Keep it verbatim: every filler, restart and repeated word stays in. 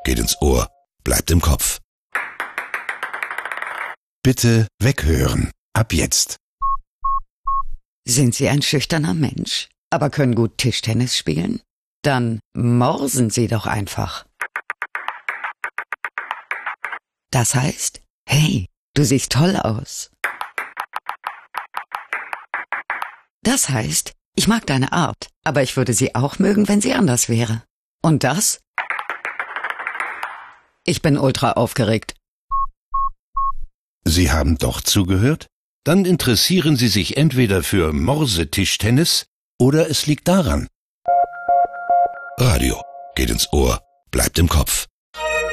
geht ins Ohr, bleibt im Kopf. Bitte weghören. Ab jetzt. Sind Sie ein schüchterner Mensch, aber können gut Tischtennis spielen? Dann morsen Sie doch einfach. Das heißt, hey, du siehst toll aus. Das heißt, ich mag deine Art, aber ich würde sie auch mögen, wenn sie anders wäre. Und das? Ich bin ultra aufgeregt. Sie haben doch zugehört? Dann interessieren Sie sich entweder für Morsetischtennis oder es liegt daran. Radio geht ins Ohr, bleibt im Kopf.